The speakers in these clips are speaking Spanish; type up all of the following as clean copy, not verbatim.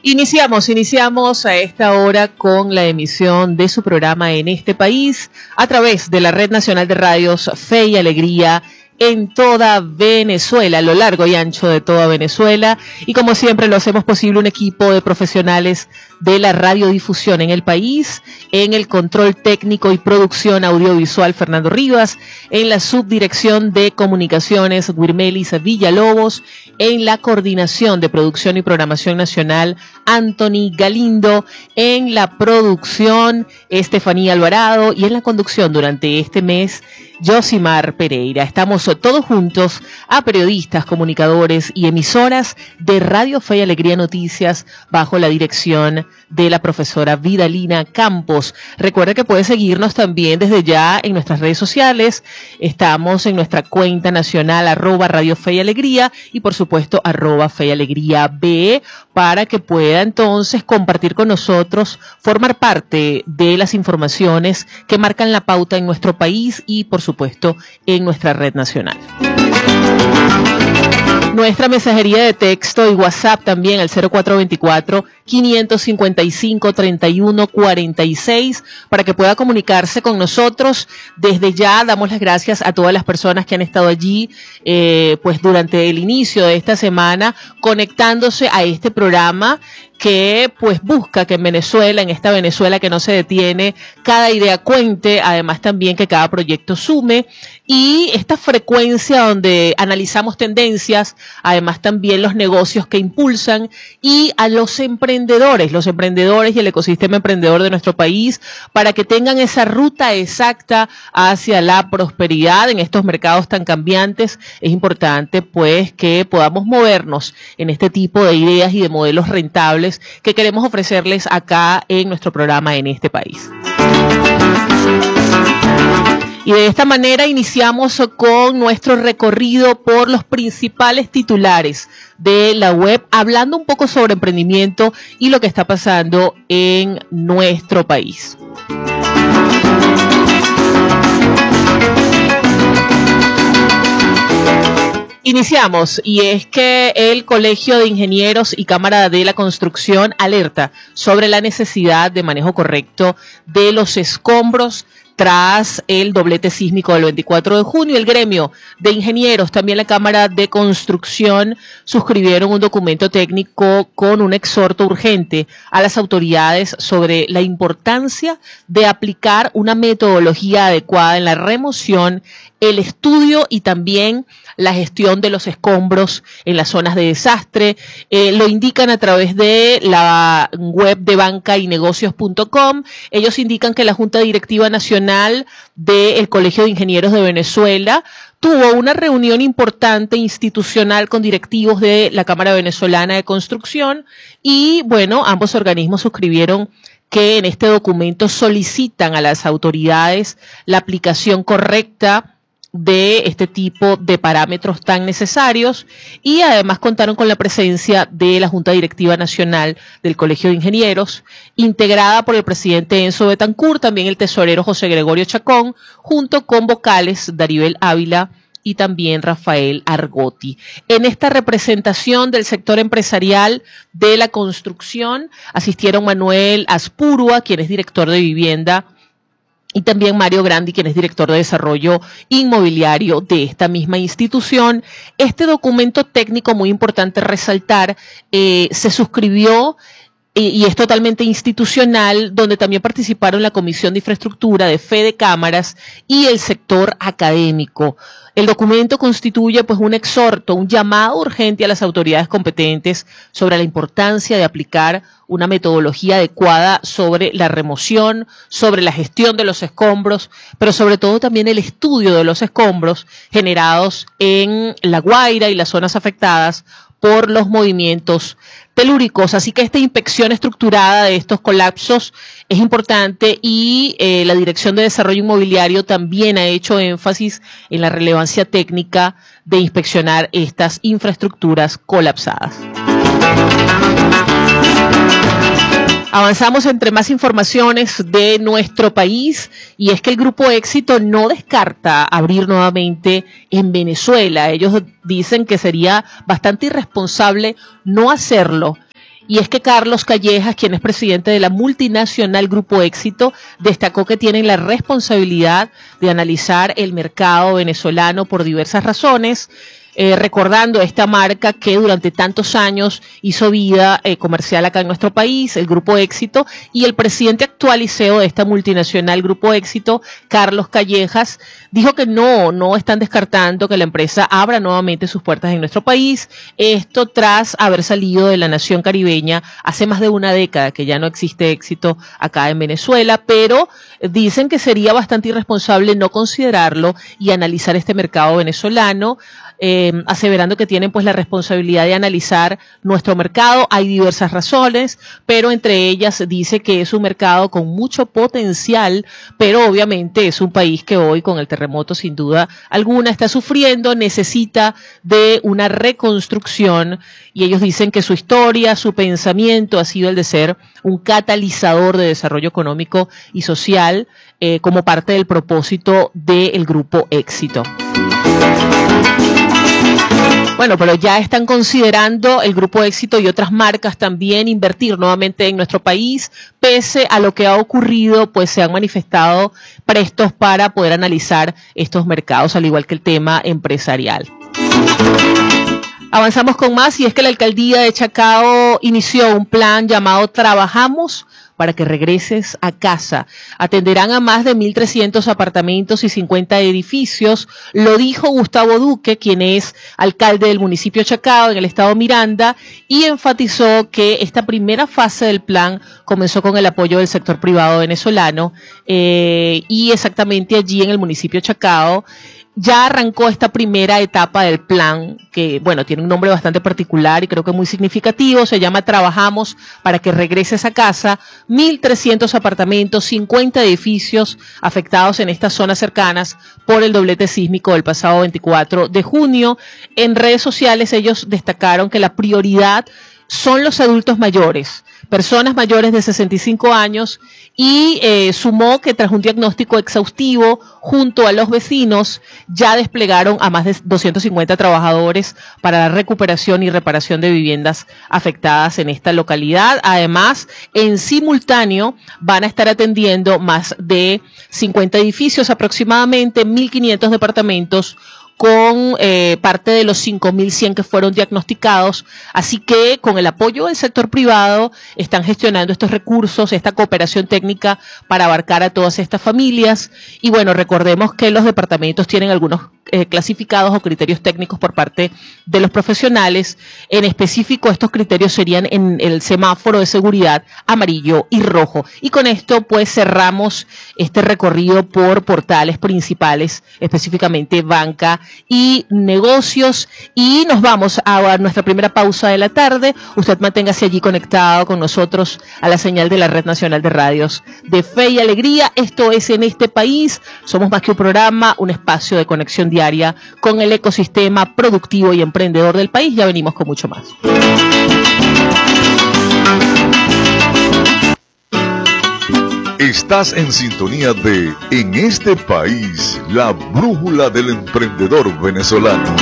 Iniciamos a esta hora con la emisión de su programa En este país a través de la Red Nacional de Radios Fe y Alegría en toda Venezuela, a lo largo y ancho de toda Venezuela, y como siempre lo hacemos posible un equipo de profesionales de la radiodifusión en el país, en el control técnico y producción audiovisual Fernando Rivas, en la subdirección de comunicaciones Wirmelis Villalobos, en la coordinación de producción y programación nacional Anthony Galindo, en la producción Estefanía Alvarado y en la conducción durante este mes Yosimar Pereira. Estamos todos juntos a periodistas, comunicadores y emisoras de Radio Fe y Alegría Noticias bajo la dirección de la profesora Vidalina Campos. Recuerda que puede seguirnos también desde ya en nuestras redes sociales. Estamos en nuestra cuenta nacional @Radio Fe y Alegría y por supuesto @Fe y Alegría BE para que pueda entonces compartir con nosotros, formar parte de las informaciones que marcan la pauta en nuestro país y por supuesto en nuestra red nacional. Nuestra mensajería de texto y WhatsApp también al 0424-555-3146 para que pueda comunicarse con nosotros. Desde ya damos las gracias a todas las personas que han estado allí pues durante el inicio de esta semana conectándose a este programa que pues busca que en Venezuela, en esta Venezuela que no se detiene, cada idea cuente, además también que cada proyecto sume, y esta frecuencia donde analizamos tendencias, además también los negocios que impulsan, y a los emprendedores y el ecosistema emprendedor de nuestro país, para que tengan esa ruta exacta hacia la prosperidad en estos mercados tan cambiantes. Es importante pues que podamos movernos en este tipo de ideas y de modelos rentables que queremos ofrecerles acá en nuestro programa En este país. Y de esta manera iniciamos con nuestro recorrido por los principales titulares de la web, hablando un poco sobre emprendimiento y lo que está pasando en nuestro país. Iniciamos, y es que el Colegio de Ingenieros y Cámara de la Construcción alerta sobre la necesidad de manejo correcto de los escombros tras el doblete sísmico del 24 de junio. El gremio de ingenieros, también la Cámara de Construcción, suscribieron un documento técnico con un exhorto urgente a las autoridades sobre la importancia de aplicar una metodología adecuada en la remoción, el estudio y también la gestión de los escombros en las zonas de desastre. Lo indican a través de la web de bancaynegocios.com. Ellos indican que la Junta Directiva Nacional del Colegio de Ingenieros de Venezuela tuvo una reunión importante institucional con directivos de la Cámara Venezolana de Construcción y, bueno, ambos organismos suscribieron que en este documento solicitan a las autoridades la aplicación correcta de este tipo de parámetros tan necesarios, y además contaron con la presencia de la Junta Directiva Nacional del Colegio de Ingenieros, integrada por el presidente Enzo Betancourt, también el tesorero José Gregorio Chacón, junto con vocales Daribel Ávila y también Rafael Argotti. En esta representación del sector empresarial de la construcción asistieron Manuel Aspurua, quien es director de vivienda, y también Mario Grandi, quien es director de desarrollo inmobiliario de esta misma institución. Este documento técnico, muy importante resaltar, se suscribió y es totalmente institucional, donde también participaron la Comisión de Infraestructura, de Fede Cámaras y el sector académico. El documento constituye pues un exhorto, un llamado urgente a las autoridades competentes sobre la importancia de aplicar una metodología adecuada sobre la remoción, sobre la gestión de los escombros, pero sobre todo también el estudio de los escombros generados en La Guaira y las zonas afectadas por los movimientos telúricos. Así que esta inspección estructurada de estos colapsos es importante y la Dirección de Desarrollo Inmobiliario también ha hecho énfasis en la relevancia técnica de inspeccionar estas infraestructuras colapsadas. Avanzamos entre más informaciones de nuestro país, y es que el Grupo Éxito no descarta abrir nuevamente en Venezuela. Ellos dicen que sería bastante irresponsable no hacerlo. Y es que Carlos Callejas, quien es presidente de la multinacional Grupo Éxito, destacó que tienen la responsabilidad de analizar el mercado venezolano por diversas razones, recordando esta marca que durante tantos años hizo vida comercial acá en nuestro país, el Grupo Éxito, y el presidente actual y CEO de esta multinacional Grupo Éxito, Carlos Callejas, dijo que no están descartando que la empresa abra nuevamente sus puertas en nuestro país, esto tras haber salido de la nación caribeña hace más de una década, que ya no existe Éxito acá en Venezuela, pero dicen que sería bastante irresponsable no considerarlo y analizar este mercado venezolano, aseverando que tienen pues la responsabilidad de analizar nuestro mercado. Hay diversas razones, pero entre ellas dice que es un mercado con mucho potencial, pero obviamente es un país que hoy con el terremoto sin duda alguna está sufriendo, necesita de una reconstrucción, y ellos dicen que su historia, su pensamiento ha sido el de ser un catalizador de desarrollo económico y social como parte del propósito del Grupo Éxito. Bueno, pero ya están considerando el Grupo Éxito y otras marcas también invertir nuevamente en nuestro país, pese a lo que ha ocurrido, pues se han manifestado prestos para poder analizar estos mercados, al igual que el tema empresarial. Avanzamos con más, y es que la alcaldía de Chacao inició un plan llamado Trabajamos para que regreses a casa. Atenderán a más de 1.300 apartamentos y 50 edificios, lo dijo Gustavo Duque, quien es alcalde del municipio de Chacao en el estado Miranda, y enfatizó que esta primera fase del plan comenzó con el apoyo del sector privado venezolano y exactamente allí en el municipio de Chacao ya arrancó esta primera etapa del plan, que bueno, tiene un nombre bastante particular y creo que muy significativo, se llama Trabajamos para que regreses a casa. 1.300 apartamentos, 50 edificios afectados en estas zonas cercanas por el doblete sísmico del pasado 24 de junio. En redes sociales ellos destacaron que la prioridad son los adultos mayores, personas mayores de 65 años, y sumó que tras un diagnóstico exhaustivo junto a los vecinos ya desplegaron a más de 250 trabajadores para la recuperación y reparación de viviendas afectadas en esta localidad. Además, en simultáneo van a estar atendiendo más de 50 edificios, aproximadamente 1.500 departamentos, con parte de los 5.100 que fueron diagnosticados, así que con el apoyo del sector privado están gestionando estos recursos, esta cooperación técnica para abarcar a todas estas familias. Y bueno, recordemos que los departamentos tienen algunos clasificados o criterios técnicos por parte de los profesionales. En específico, estos criterios serían en el semáforo de seguridad amarillo y rojo. Y con esto pues cerramos este recorrido por portales principales, específicamente banca y negocios, y nos vamos a nuestra primera pausa de la tarde. Usted manténgase allí conectado con nosotros a la señal de la Red Nacional de Radios de Fe y Alegría. Esto es En Este País. Somos más que un programa, un espacio de conexión diaria con el ecosistema productivo y emprendedor del país. Ya venimos con mucho más. Estás en sintonía de En Este País, la brújula del emprendedor venezolano.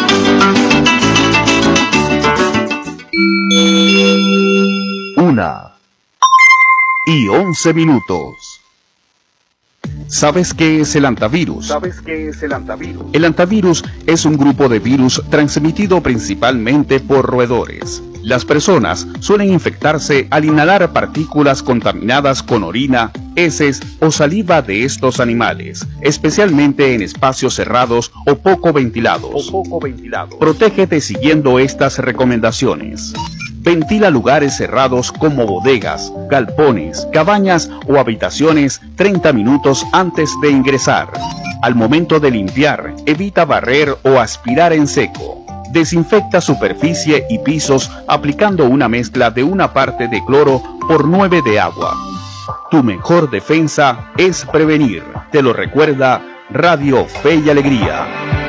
1:11. ¿Sabes qué es el antivirus? El antivirus es un grupo de virus transmitido principalmente por roedores. Las personas suelen infectarse al inhalar partículas contaminadas con orina, heces o saliva de estos animales, especialmente en espacios cerrados o poco ventilados. Protégete siguiendo estas recomendaciones. Ventila lugares cerrados como bodegas, galpones, cabañas o habitaciones 30 minutos antes de ingresar. Al momento de limpiar, evita barrer o aspirar en seco. Desinfecta superficie y pisos aplicando una mezcla de 1 parte de cloro por 9 de agua. Tu mejor defensa es prevenir. Te lo recuerda Radio Fe y Alegría.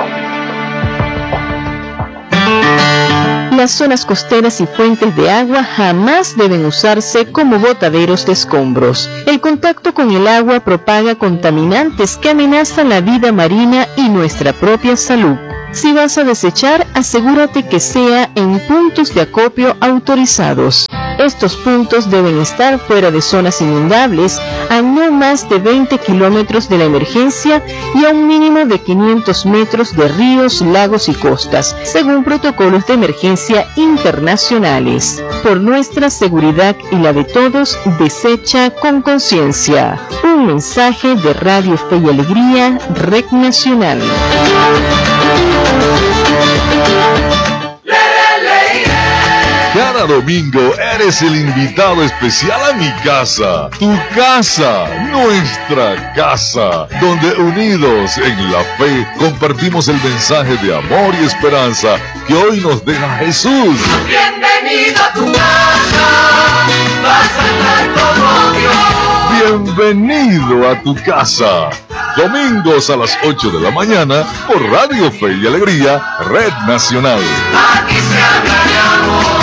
Las zonas costeras y fuentes de agua jamás deben usarse como botaderos de escombros. El contacto con el agua propaga contaminantes que amenazan la vida marina y nuestra propia salud. Si vas a desechar, asegúrate que sea en puntos de acopio autorizados. Estos puntos deben estar fuera de zonas inundables, a no más de 20 kilómetros de la emergencia y a un mínimo de 500 metros de ríos, lagos y costas, según protocolos de emergencia internacionales. Por nuestra seguridad y la de todos, desecha con conciencia. Un mensaje de Radio Fe y Alegría, Red Nacional. Cada domingo eres el invitado especial a mi casa, tu casa, nuestra casa, donde unidos en la fe compartimos el mensaje de amor y esperanza que hoy nos deja Jesús. Bienvenido a tu casa, vas a estar como Dios. Bienvenido a tu casa. Domingos a las 8 de la mañana por Radio Fe y Alegría, Red Nacional. Aquí se habla de amor.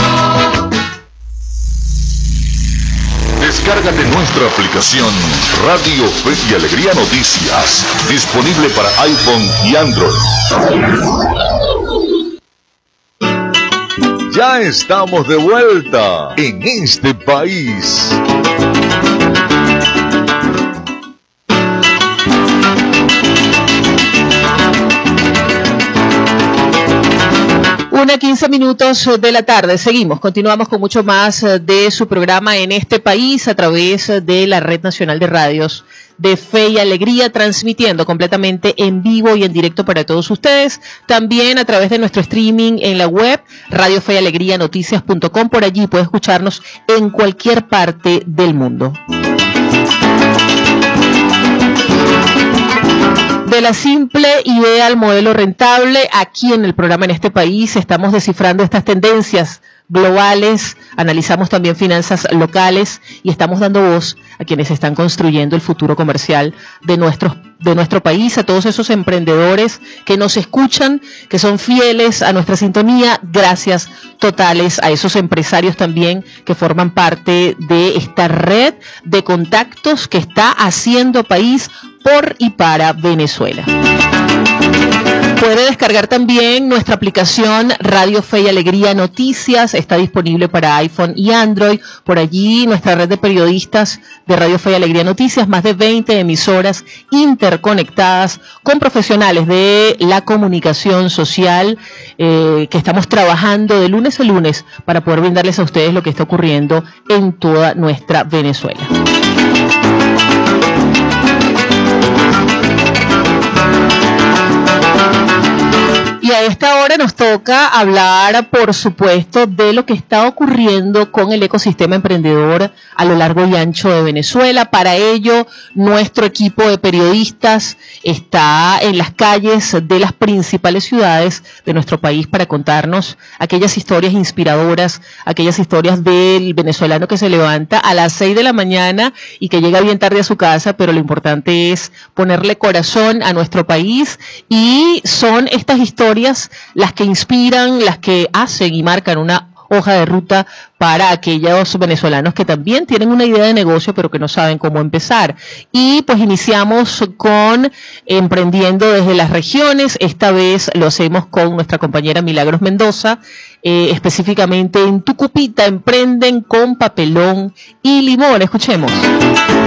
Descárgate nuestra aplicación Radio Fe y Alegría Noticias, disponible para iPhone y Android. Ya estamos de vuelta en este país. 1:15 de la tarde. Continuamos con mucho más de su programa en este país a través de la Red Nacional de Radios de Fe y Alegría, transmitiendo completamente en vivo y en directo para todos ustedes. También a través de nuestro streaming en la web, radiofeyalegrianoticias.com. Por allí puede escucharnos en cualquier parte del mundo. De la simple idea al modelo rentable, aquí en el programa En este país estamos descifrando estas tendencias globales, analizamos también finanzas locales y estamos dando voz a quienes están construyendo el futuro comercial de nuestro país, a todos esos emprendedores que nos escuchan, que son fieles a nuestra sintonía, gracias totales a esos empresarios también que forman parte de esta red de contactos que está haciendo país por y para Venezuela. Puede descargar también nuestra aplicación Radio Fe y Alegría Noticias, está disponible para iPhone y Android. Por allí nuestra red de periodistas de Radio Fe y Alegría Noticias, más de 20 emisoras interconectadas con profesionales de la comunicación social que estamos trabajando de lunes a lunes para poder brindarles a ustedes lo que está ocurriendo en toda nuestra Venezuela. Y a esta hora nos toca hablar, por supuesto, de lo que está ocurriendo con el ecosistema emprendedor a lo largo y ancho de Venezuela. Para ello, nuestro equipo de periodistas está en las calles de las principales ciudades de nuestro país para contarnos aquellas historias inspiradoras, aquellas historias del venezolano que se levanta a las 6 de la mañana y que llega bien tarde a su casa, pero lo importante es ponerle corazón a nuestro país, y son estas historias las que inspiran, las que hacen y marcan una hoja de ruta para aquellos venezolanos que también tienen una idea de negocio pero que no saben cómo empezar. Y pues iniciamos con Emprendiendo desde las regiones. Esta vez lo hacemos con nuestra compañera Milagros Mendoza, específicamente en Tucupita. Emprenden con papelón y limón. Escuchemos.